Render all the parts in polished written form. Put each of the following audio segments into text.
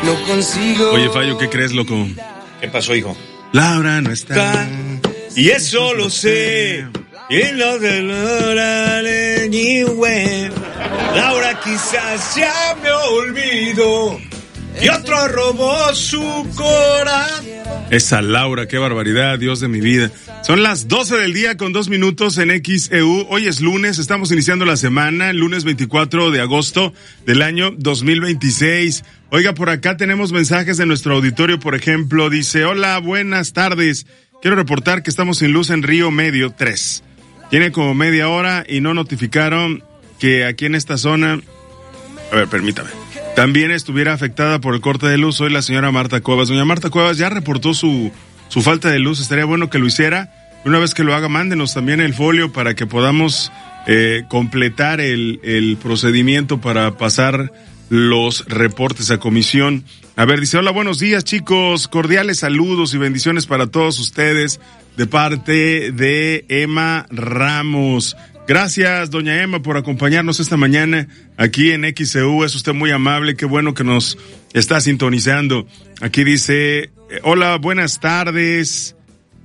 no consigo. Oye, Fallo, ¿qué crees, loco? ¿Qué pasó, hijo? Laura no está. Y eso lo sé. Y lo de Laura quizás ya me olvidó. Y otro robó su corazón. Esa Laura, qué barbaridad, Dios de mi vida. Son las 12 del día con 2 minutos en XEU. Hoy es lunes, estamos iniciando la semana, lunes 24 de agosto del año 2026. Oiga, por acá tenemos mensajes de nuestro auditorio, por ejemplo, dice: hola, buenas tardes. Quiero reportar que estamos sin luz en Río Medio 3. Tiene como media hora y no notificaron que aquí en esta zona... A ver, permítame. También estuviera afectada por el corte de luz hoy la señora Marta Cuevas. Doña Marta Cuevas ya reportó su falta de luz. Estaría bueno que lo hiciera. Una vez que lo haga, mándenos también el folio para que podamos completar el procedimiento para pasar los reportes a comisión. A ver, dice: hola, buenos días, chicos. Cordiales saludos y bendiciones para todos ustedes de parte de Emma Ramos. Gracias, doña Emma, por acompañarnos esta mañana aquí en XEU. Es usted muy amable, qué bueno que nos está sintonizando. Aquí dice: hola, buenas tardes.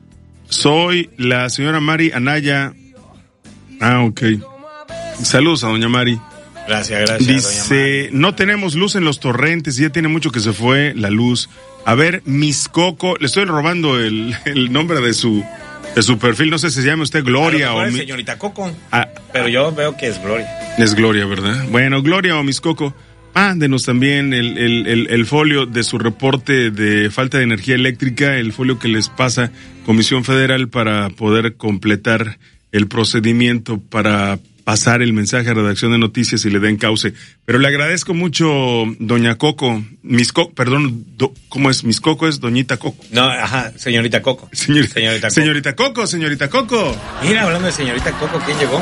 Soy la señora Mari Anaya. Ah, ok. Saludos a doña Mari. Gracias. Dice: no tenemos luz en Los Torrentes, ya tiene mucho que se fue la luz. A ver, Miss Coco, le estoy robando el nombre de su perfil, no sé si se llama usted Gloria o... señorita Coco, pero yo veo que es Gloria. Es Gloria, ¿verdad? Bueno, Gloria o Miss Coco, mándenos también el folio de su reporte de falta de energía eléctrica, el folio que les pasa Comisión Federal para poder completar el procedimiento para pasar el mensaje a redacción de noticias y le den cauce. Pero le agradezco mucho, doña Coco, Miss Coco, perdón, ¿cómo es? Miss Coco es doñita Coco. No, señorita Coco. Señorita Coco. Mira, hablando de señorita Coco, ¿quién llegó?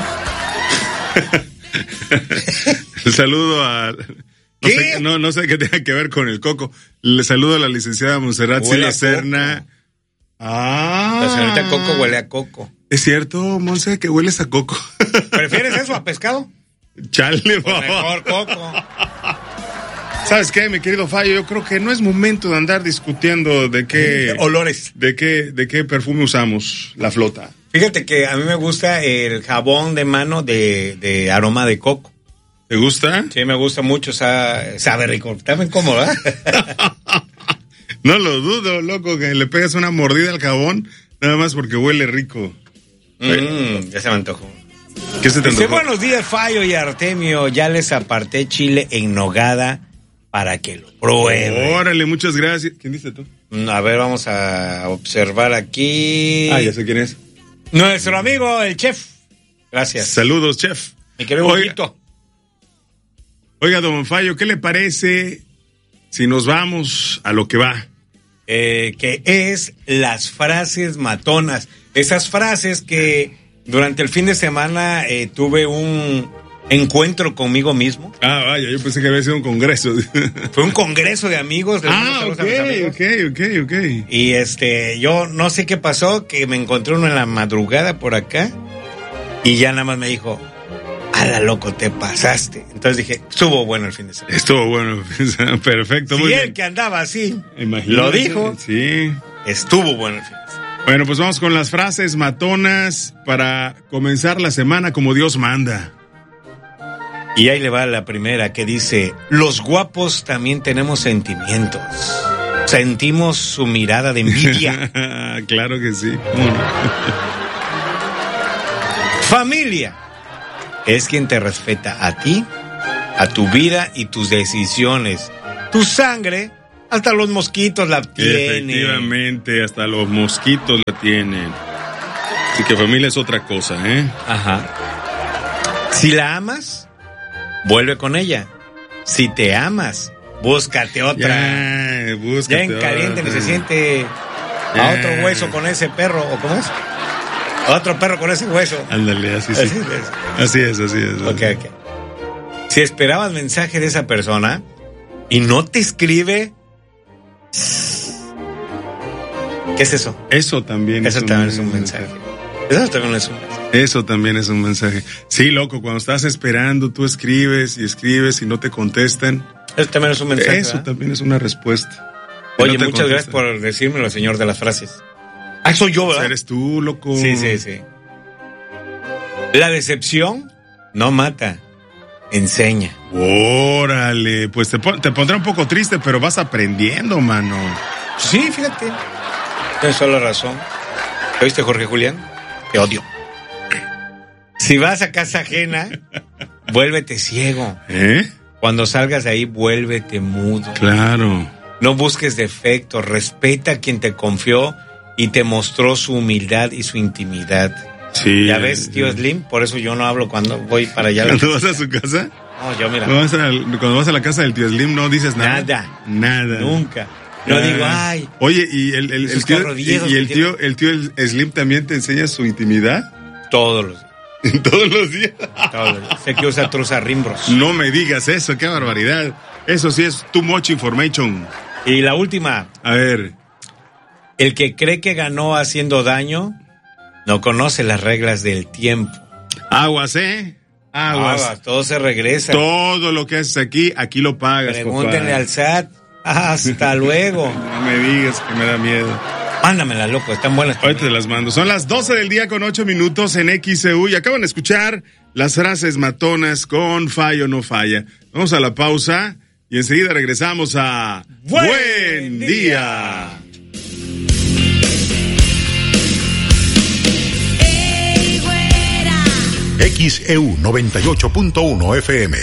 El saludo a... No sé qué tenga que ver con el coco. Le saludo a la licenciada Monserrat Silva Serna. La señorita Coco huele a coco. ¿Es cierto, Monse, que hueles a coco? ¿Prefieres eso a pescado? Chale, pues mejor coco. ¿Sabes qué, mi querido Fallo? Yo creo que no es momento de andar discutiendo de qué... olores. De qué perfume usamos, la flota. Fíjate que a mí me gusta el jabón de mano de aroma de coco. ¿Te gusta? Sí, me gusta mucho, sabe rico. Está bien cómodo, No lo dudo, loco, que le pegas una mordida al jabón, nada más porque huele rico. Ya se me antojó. ¿Qué se te antojó? Buenos días, Fallo y Artemio. Ya les aparté chile en nogada para que lo prueben. Órale, muchas gracias. ¿Quién dice tú? A ver, vamos a observar aquí. Ya sé quién es. Nuestro amigo, el chef. Gracias. Saludos, chef. Mi querido Bollito. Oiga, don Fallo, ¿qué le parece si nos vamos a lo que va? Que es las frases matonas. Esas frases que durante el fin de semana tuve un encuentro conmigo mismo. Vaya, yo pensé que había sido un congreso. Fue un congreso de amigos. Ok. Y yo no sé qué pasó, que me encontré uno en la madrugada por acá y ya nada más me dijo: ¡ala, loco, te pasaste! Entonces dije, estuvo bueno el fin de semana. Estuvo bueno, perfecto, muy bien. Si él que andaba así, imagínate, lo dijo, sí. Estuvo bueno el fin de semana. Bueno, pues vamos con las frases matonas para comenzar la semana como Dios manda. Y ahí le va la primera, que dice: los guapos también tenemos sentimientos. Sentimos su mirada de envidia. Claro que sí. Familia es quien te respeta a ti, a tu vida y tus decisiones. Tu sangre, hasta los mosquitos la tienen. Efectivamente, hasta los mosquitos la tienen. Así que familia es otra cosa, ¿eh? Ajá. Si la amas, vuelve con ella. Si te amas, búscate otra. Ya en caliente ni se siente a otro hueso con ese perro, ¿o cómo es? Otro perro con ese hueso. Ándale, así es. Ok. Si esperabas mensaje de esa persona y no te escribe, ¿qué es eso? Eso también es un mensaje. Eso también es un mensaje. Eso también es un mensaje. Sí, loco, cuando estás esperando, tú escribes y no te contestan. Eso también es un mensaje. Eso también es una respuesta. Oye, no muchas gracias por decírmelo, señor de las frases. Soy yo, ¿verdad? Eres tú, loco. Sí. La decepción no mata, enseña. Órale, pues te pondrá un poco triste, pero vas aprendiendo, mano. Sí, fíjate. Tienes toda la razón. ¿Oíste, Jorge Julián? Te odio. Si vas a casa ajena, vuélvete ciego. Cuando salgas de ahí, vuélvete mudo. Claro. No busques defectos, respeta a quien te confió y te mostró su humildad y su intimidad. Sí. ¿Ya ves, tío Slim? Por eso yo no hablo cuando voy para allá. ¿Cuando vas a su casa? No, yo mira. Cuando vas a la casa del tío Slim no dices nada. Nada. Nunca. No digo, ay. Oye, ¿y el tío Slim también te enseña su intimidad? Todos los días. ¿Todos los días? Todos los días. Sé que usa truza rimbros. No me digas eso, qué barbaridad. Eso sí es too much information. Y la última. A ver. El que cree que ganó haciendo daño no conoce las reglas del tiempo. Aguas, Aguas. Todo se regresa. Todo lo que haces aquí lo pagas. Pregúntenle al SAT. Hasta luego. No me digas que me da miedo. Mándamela, loco, están buenas. Ahorita te las mando. Son las 12 del día con 8 minutos en XEU y acaban de escuchar las frases matonas con Falla o No Falla. Vamos a la pausa y enseguida regresamos a Buen Día. XEU 98.1 FM.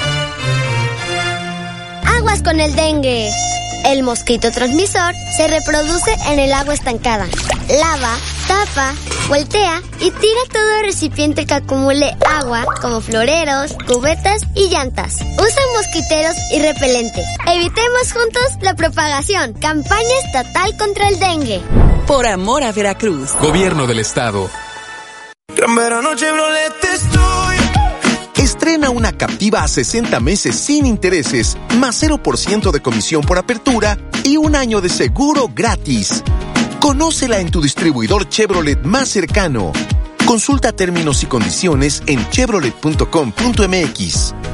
Aguas con el dengue. El mosquito transmisor se reproduce en el agua estancada. Lava, tapa, voltea y tira todo recipiente que acumule agua, como floreros, cubetas y llantas. Usa mosquiteros y repelente. Evitemos juntos la propagación. Campaña estatal contra el dengue. Por amor a Veracruz. Gobierno del Estado. Gran verano Chevrolet estoy. Estrena una Captiva a 60 meses sin intereses, más 0% de comisión por apertura y un año de seguro gratis. Conócela en tu distribuidor Chevrolet más cercano. Consulta términos y condiciones en chevrolet.com.mx.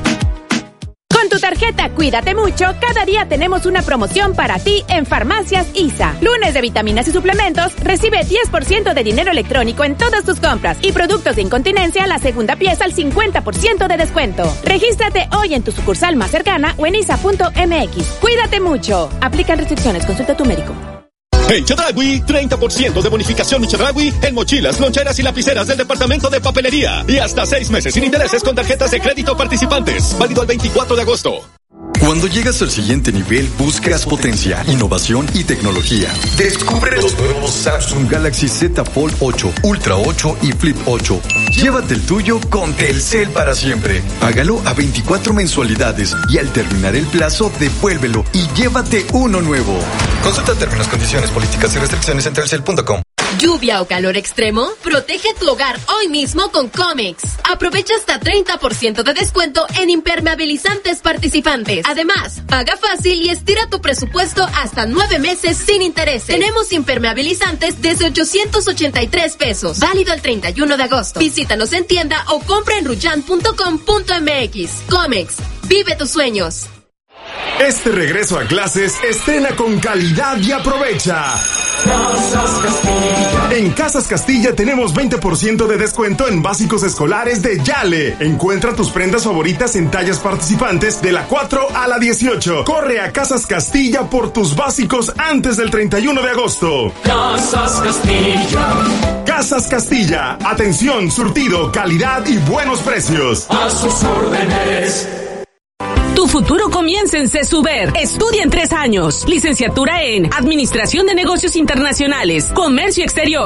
Con tu tarjeta Cuídate Mucho, cada día tenemos una promoción para ti en Farmacias ISA. Lunes de vitaminas y suplementos, recibe 10% de dinero electrónico en todas tus compras y productos de incontinencia, la segunda pieza al 50% de descuento. Regístrate hoy en tu sucursal más cercana o en isa.mx. Cuídate mucho. Aplican restricciones, consulta a tu médico. En Chedraui, 30% de bonificación Chedraui en mochilas, loncheras y lapiceras del departamento de papelería. Y hasta 6 meses sin intereses con tarjetas de crédito participantes. Válido el 24 de agosto. Cuando llegas al siguiente nivel, buscas potencia, innovación y tecnología. Descubre los nuevos Samsung Galaxy Z Fold 8, Ultra 8 y Flip 8. Llévate el tuyo con Telcel para siempre. Págalo a 24 mensualidades y al terminar el plazo, devuélvelo y llévate uno nuevo. Consulta términos, condiciones, políticas y restricciones en telcel.com. ¿Lluvia o calor extremo? Protege tu hogar hoy mismo con Comex. Aprovecha hasta 30% de descuento en impermeabilizantes participantes. Además, paga fácil y estira tu presupuesto hasta 9 meses sin intereses. Tenemos impermeabilizantes desde 883 pesos. Válido el 31 de agosto. Visítanos en tienda o compra en ruyan.com.mx. Comex. Vive tus sueños. Este regreso a clases estrena con calidad y aprovecha. Casas Castilla. En Casas Castilla tenemos 20% de descuento en básicos escolares de Yale. Encuentra tus prendas favoritas en tallas participantes de la 4 a la 18. Corre a Casas Castilla por tus básicos antes del 31 de agosto. Casas Castilla. Casas Castilla. Atención, surtido, calidad y buenos precios. A sus órdenes. Tu futuro comienza en CESUBER. Estudia en 3 años. Licenciatura en Administración de Negocios Internacionales, Comercio Exterior.